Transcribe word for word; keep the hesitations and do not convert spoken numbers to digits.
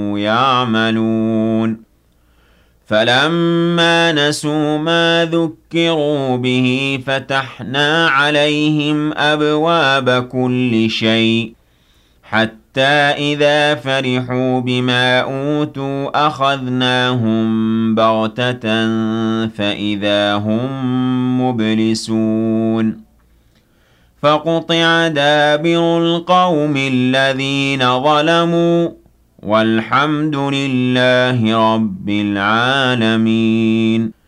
يعملون فلما نسوا ما ذكروا به فتحنا عليهم أبواب كل شيء حتى إذا فرحوا بما أوتوا أخذناهم بغتة فإذا هم مبلسون فقطع دابر القوم الذين ظلموا والحمد لله رب العالمين.